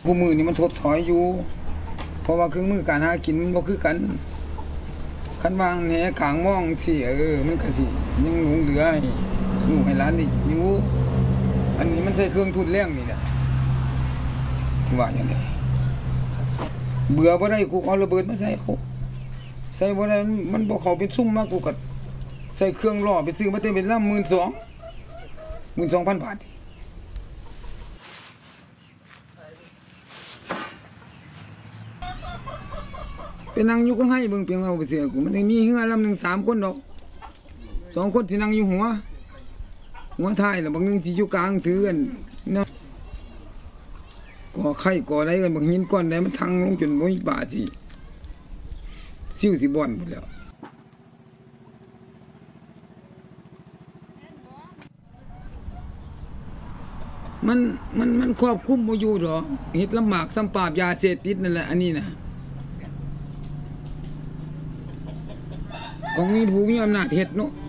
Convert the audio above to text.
กูมือนี่มันถดถอยอยู่เพราะว่าเครื่องมือการหากินมันบ่คือกันคันวางแหขางมองสิมันก็สิยังหลงเหลือให้ลูกให้หลานนี่อยู่อันนี้มันใช้เครื่องทุนแรงนี่แหละที่ว่าอย่างไรเบื่อบ่ได้กูเอาระเบิดมาใส่เขาใส่บ่ได้มันบ่เข้าเป็นซุ่มมากกูก็ใส่เครื่องล่อไปซื้อมาเต็มเป็นลำ12,000 บาทไปนั่งอยู่ก็ให้เบิ่งเพียงเอาไปเสือกูมันได้มีเฮือลำหนึ่ง3 คนดอก2 คนที่นั่งอยู่หัวท้ายแล้วบางนึงสิอยู่กลางถือกันเนาะก่อไข่ก่ออะไรกันบางหินก้อนใดมันทังลงจนบ่มีป่าสิซิ่วสิบ่อนหมดแล้วมันควบคุมบ่อยู่ดอกเฮ็ดลำบากซ้ำปราบยาเสพติดนั่นแหละอันนี้นะของมีผู้มีอำนาจเฮ็ดเนาะ